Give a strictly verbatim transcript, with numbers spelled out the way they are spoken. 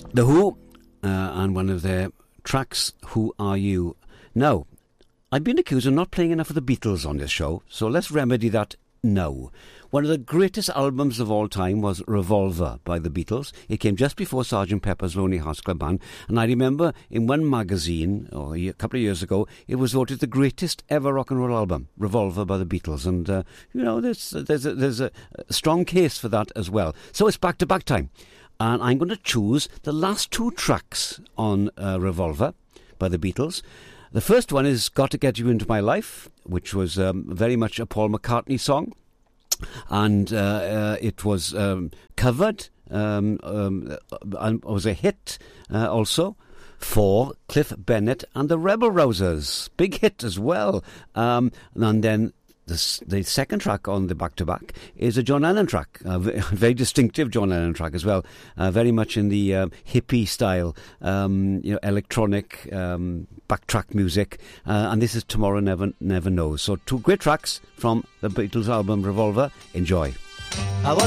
The Who, uh, and one of their tracks, Who Are You? Now, I've been accused of not playing enough of the Beatles on this show, so let's remedy that now. One of the greatest albums of all time was Revolver by the Beatles. It came just before Sergeant Pepper's Lonely Hearts Club Band, and I remember in one magazine, or a couple of years ago, it was voted the greatest ever rock and roll album, Revolver by the Beatles, and uh, you know, there's there's a, there's a strong case for that as well. So it's back-to-back time, and I'm going to choose the last two tracks on uh, Revolver by the Beatles. The first one is Got to Get You Into My Life, which was um, very much a Paul McCartney song. And uh, uh, it was um, covered, um, um, and was a hit uh, also for Cliff Bennett and the Rebel Rousers. Big hit as well. Um, and then the, the second track on the back-to-back is a John Lennon track, a very distinctive John Lennon track as well, uh, very much in the uh, hippie style, um, you know, electronic um, backtrack music, uh, and this is Tomorrow Never Never Knows. So two great tracks from the Beatles album Revolver. Enjoy. I was